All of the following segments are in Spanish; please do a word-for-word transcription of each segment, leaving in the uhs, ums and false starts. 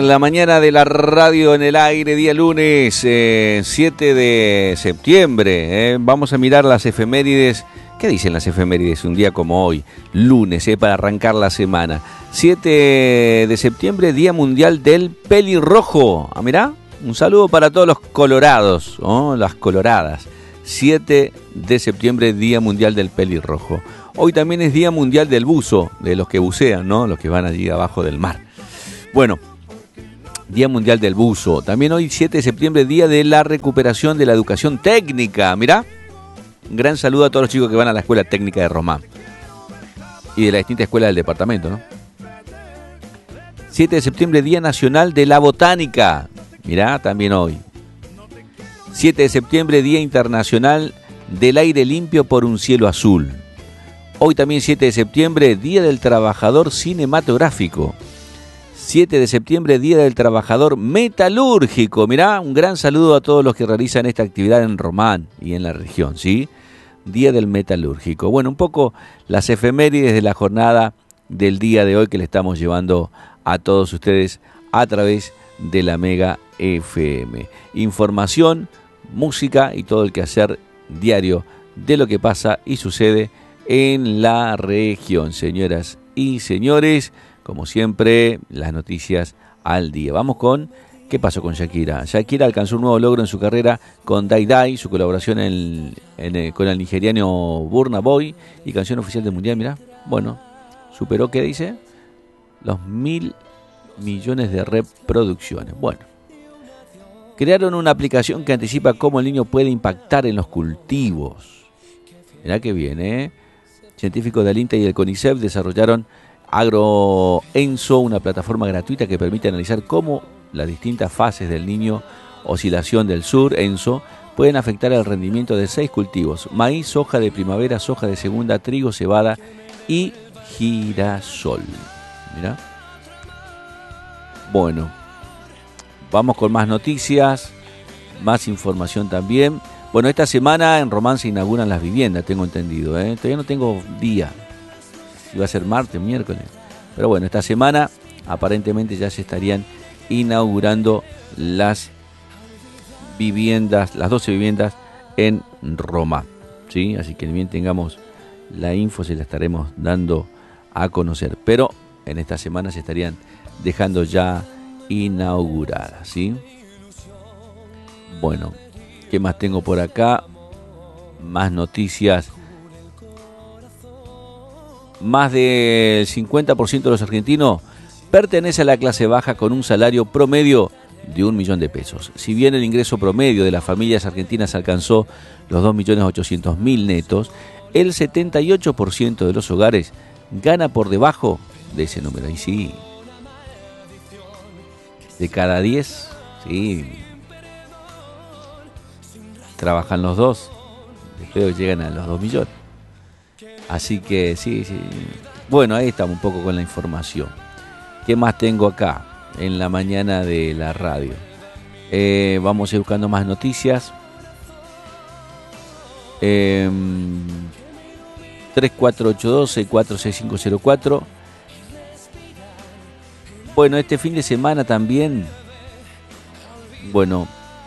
la mañana de la radio en el aire, día lunes, eh, siete de septiembre. Eh. Vamos a mirar las efemérides. ¿Qué dicen las efemérides un día como hoy? Lunes, eh, para arrancar la semana. siete de septiembre, Día Mundial del Pelirrojo. Ah, mirá, un saludo para todos los colorados, ¿no? Las coloradas. siete de septiembre, Día Mundial del Pelirrojo. Hoy también es Día Mundial del Buzo, de los que bucean, ¿no? Los que van allí abajo del mar. Bueno, Día Mundial del Buzo. También hoy, siete de septiembre, Día de la Recuperación de la Educación Técnica. Mirá, un gran saludo a todos los chicos que van a la Escuela Técnica de Román y de las distintas escuelas del departamento, ¿no? siete de septiembre, Día Nacional de la Botánica. Mirá, también hoy. siete de septiembre, Día Internacional del Aire Limpio por un Cielo Azul. Hoy también, siete de septiembre, Día del Trabajador Cinematográfico. siete de septiembre, Día del Trabajador Metalúrgico. Mirá, un gran saludo a todos los que realizan esta actividad en Román y en la región, ¿sí? Día del Metalúrgico. Bueno, un poco las efemérides de la jornada del día de hoy que le estamos llevando a todos ustedes a través de la Mega F M. Información, música y todo el quehacer diario de lo que pasa y sucede en la región, señoras y señores. Como siempre, las noticias al día. Vamos con ¿qué pasó con Shakira? Shakira alcanzó un nuevo logro en su carrera con Dai Dai, su colaboración en, en, en, con el nigeriano Burna Boy y canción oficial del mundial. Mirá, bueno, superó, ¿qué dice? Los mil millones de reproducciones. Bueno, crearon una aplicación que anticipa cómo el niño puede impactar en los cultivos. Mirá que bien, ¿eh? Científicos del INTA y del CONICET desarrollaron AgroEnso, una plataforma gratuita que permite analizar cómo las distintas fases del niño, oscilación del sur, ENSO, pueden afectar el rendimiento de seis cultivos: maíz, soja de primavera, soja de segunda, trigo, cebada y girasol. Mirá. Bueno, vamos con más noticias, más información también. Bueno, esta semana en Román se inauguran las viviendas, tengo entendido, ¿eh? Todavía no tengo día. Iba a ser martes, miércoles. Pero bueno, esta semana aparentemente ya se estarían inaugurando las viviendas, las doce viviendas en Roma, ¿sí? Así que bien tengamos la info, se la estaremos dando a conocer. Pero en esta semana se estarían dejando ya inauguradas, ¿sí? Bueno, ¿qué más tengo por acá? Más noticias. Más del cincuenta por ciento de los argentinos pertenece a la clase baja con un salario promedio de un millón de pesos. Si bien el ingreso promedio de las familias argentinas alcanzó los dos millones ochocientos mil netos, el setenta y ocho por ciento de los hogares gana por debajo de ese número. Ahí sí. De cada diez, sí. Trabajan los dos. Después llegan a los dos millones. Así que sí, sí. Bueno, ahí estamos un poco con la información. ¿Qué más tengo acá en la mañana de la radio? Eh, vamos a ir buscando más noticias. Eh, tres cuatro ocho dos, seis cuatro seis cinco cero cuatro. Bueno, este fin de semana también, bueno,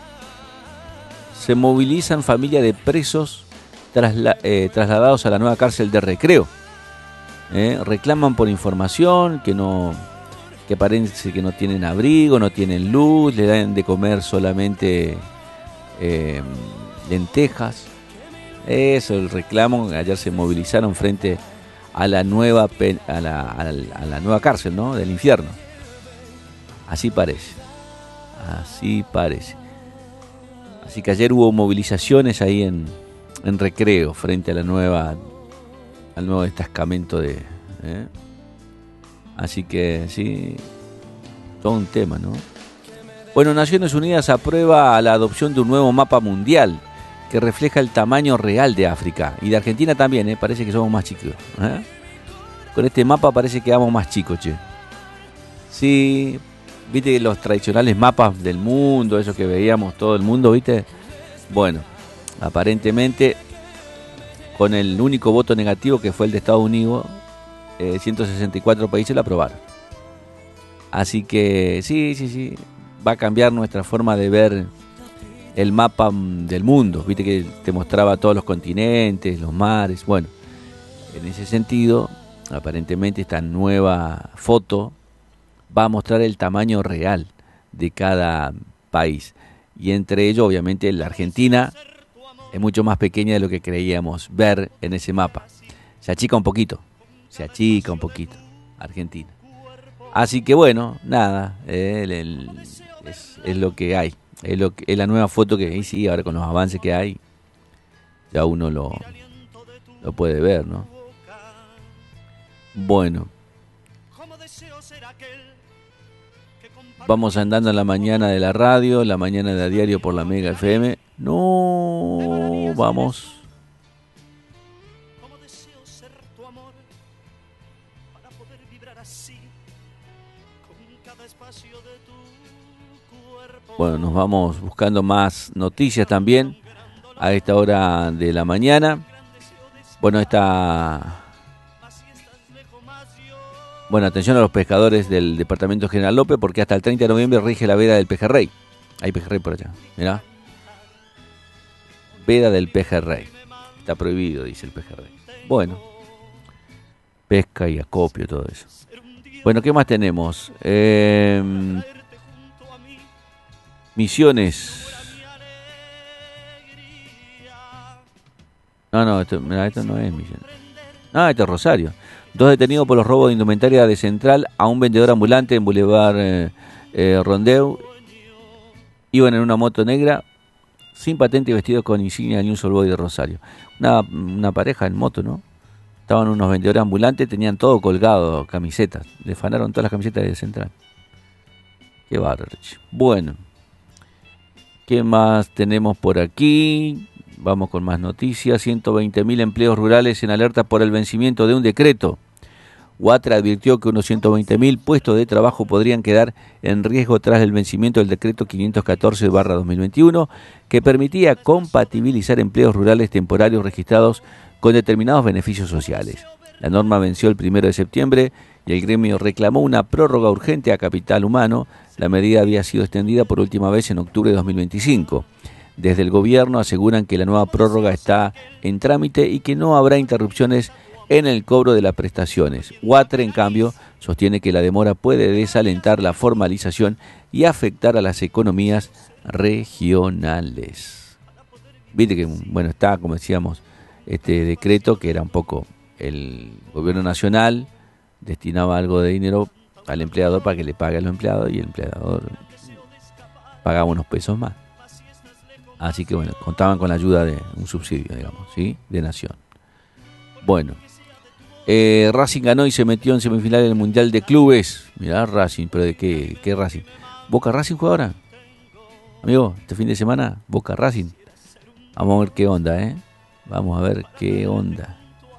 se movilizan familias de presos Trasla, eh, trasladados a la nueva cárcel de Recreo. Eh, reclaman por información que no, que parece que no tienen abrigo, no tienen luz, le dan de comer solamente eh, lentejas. Eso, el reclamo. Ayer se movilizaron frente a la nueva pen, a, la, a, la, a la nueva cárcel, ¿no? Del infierno. Así parece. Así parece. Así que ayer hubo movilizaciones ahí en en Recreo, frente a la nueva, al nuevo destacamento de, ¿eh? Así que sí, todo un tema, ¿no? Bueno, Naciones Unidas aprueba la adopción de un nuevo mapa mundial que refleja el tamaño real de África y de Argentina también, ¿eh? Parece que somos más chicos, ¿eh? Con este mapa parece que vamos más chicos, che. Sí, viste los tradicionales mapas del mundo, esos que veíamos todo el mundo, viste. Bueno, aparentemente, con el único voto negativo que fue el de Estados Unidos, eh, ciento sesenta y cuatro países lo aprobaron. Así que sí, sí, sí, va a cambiar nuestra forma de ver el mapa del mundo. Viste que te mostraba todos los continentes, los mares. Bueno, en ese sentido, aparentemente esta nueva foto va a mostrar el tamaño real de cada país. Y entre ellos, obviamente, la Argentina es mucho más pequeña de lo que creíamos ver en ese mapa. Se achica un poquito, se achica un poquito, Argentina. Así que bueno, nada, eh, el, el, es, es lo que hay. Es, lo que, es la nueva foto que hay, sí, ahora con los avances que hay, ya uno lo, lo puede ver, ¿no? Bueno. Vamos andando en la mañana de la radio, la mañana de la diario por la Mega F M. No, vamos. Bueno, nos vamos buscando más noticias también a esta hora de la mañana. Bueno, esta... Bueno, atención a los pescadores del departamento General López, porque hasta el treinta de noviembre rige la veda del pejerrey. Hay pejerrey por allá, mirá. Veda del pejerrey. Está prohibido, dice el pejerrey. Bueno, pesca y acopio, todo eso. Bueno, ¿qué más tenemos? Eh, Misiones. No, no, esto, mira, esto no es Misiones. Ah, esto es Rosario. Dos detenidos por los robos de indumentaria de Central a un vendedor ambulante en Boulevard eh, eh, Rondeu. Iban en una moto negra, sin patente y vestidos con insignia del New Soul Boy de Rosario. Una, una pareja en moto, ¿no? Estaban unos vendedores ambulantes, tenían todo colgado, camisetas. Le fanaron todas las camisetas de Central. Qué bárbaro. Bueno, ¿qué más tenemos por aquí? Vamos con más noticias. ciento veinte mil empleos rurales en alerta por el vencimiento de un decreto. Huatra advirtió que unos ciento veinte mil puestos de trabajo podrían quedar en riesgo tras el vencimiento del decreto quinientos catorce barra dos mil veintiuno, que permitía compatibilizar empleos rurales temporarios registrados con determinados beneficios sociales. La norma venció el primero de septiembre y el gremio reclamó una prórroga urgente a capital humano. La medida había sido extendida por última vez en octubre de dos mil veinticinco. Desde el gobierno aseguran que la nueva prórroga está en trámite y que no habrá interrupciones en el cobro de las prestaciones. Huatra, en cambio, sostiene que la demora puede desalentar la formalización y afectar a las economías regionales. Viste que, bueno, está, como decíamos, este decreto que era un poco el gobierno nacional destinaba algo de dinero al empleador para que le pague a los empleados y el empleador pagaba unos pesos más. Así que bueno, contaban con la ayuda de un subsidio, digamos, ¿sí? De Nación. Bueno, eh, Racing ganó y se metió en semifinales del Mundial de Clubes. Mirá Racing, pero ¿de qué, qué Racing? ¿Boca Racing juega ahora? Amigo, este fin de semana, Boca Racing. Vamos a ver qué onda, ¿eh? Vamos a ver qué onda.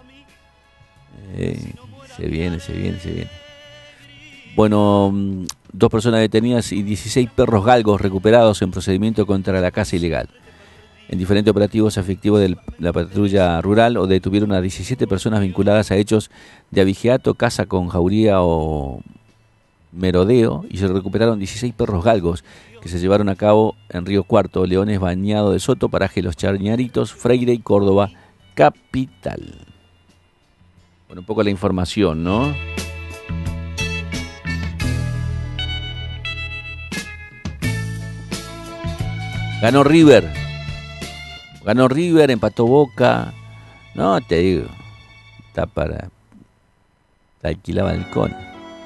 Eh, se viene, se viene, se viene. Bueno, dos personas detenidas y dieciséis perros galgos recuperados en procedimiento contra la caza ilegal. En diferentes operativos efectivos de la patrulla rural o detuvieron a diecisiete personas vinculadas a hechos de abigeato, caza con jauría o merodeo, y se recuperaron dieciséis perros galgos que se llevaron a cabo en Río Cuarto, Leones, Bañado de Soto, paraje Los Chañaritos, Freire y Córdoba, capital. Bueno, un poco la información, ¿no? Ganó River. Ganó River, empató Boca. No, te digo. Está para... Está alquilada balcón.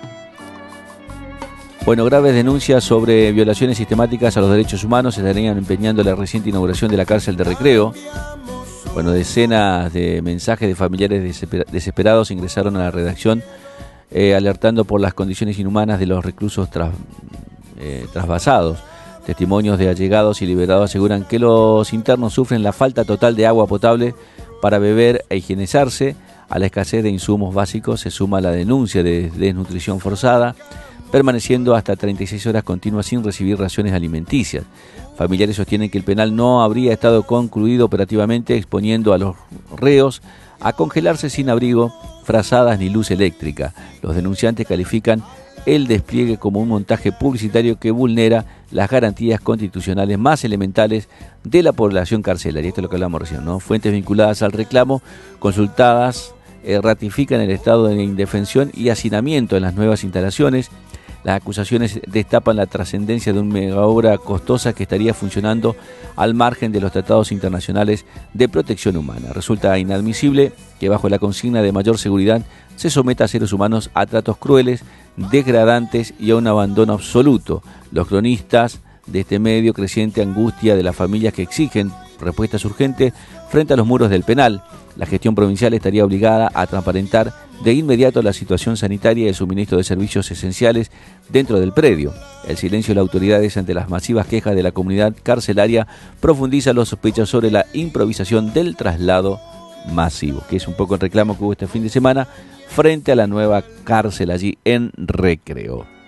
Bueno, graves denuncias sobre violaciones sistemáticas a los derechos humanos se estarían empeñando en la reciente inauguración de la cárcel de Recreo. Bueno, decenas de mensajes de familiares desesperados ingresaron a la redacción eh, alertando por las condiciones inhumanas de los reclusos tras, eh, trasvasados. Testimonios de allegados y liberados aseguran que los internos sufren la falta total de agua potable para beber e higienizarse. A la escasez de insumos básicos se suma la denuncia de desnutrición forzada, permaneciendo hasta treinta y seis horas continuas sin recibir raciones alimenticias. Familiares sostienen que el penal no habría estado concluido operativamente, exponiendo a los reos a congelarse sin abrigo, frazadas ni luz eléctrica. Los denunciantes califican el despliegue como un montaje publicitario que vulnera las garantías constitucionales más elementales de la población carcelaria. Esto es lo que hablamos recién, ¿no? Fuentes vinculadas al reclamo, consultadas, eh, ratifican el estado de indefensión y hacinamiento en las nuevas instalaciones. Las acusaciones destapan la trascendencia de una megaobra costosa que estaría funcionando al margen de los tratados internacionales de protección humana. Resulta inadmisible que bajo la consigna de mayor seguridad se someta a seres humanos a tratos crueles, degradantes y a un abandono absoluto. Los cronistas de este medio, creciente angustia de las familias que exigen respuestas urgentes frente a los muros del penal. La gestión provincial estaría obligada a transparentar de inmediato la situación sanitaria y el suministro de servicios esenciales dentro del predio. El silencio de las autoridades ante las masivas quejas de la comunidad carcelaria profundiza los sospechas sobre la improvisación del traslado masivo, que es un poco el reclamo que hubo este fin de semana frente a la nueva cárcel allí en Recreo.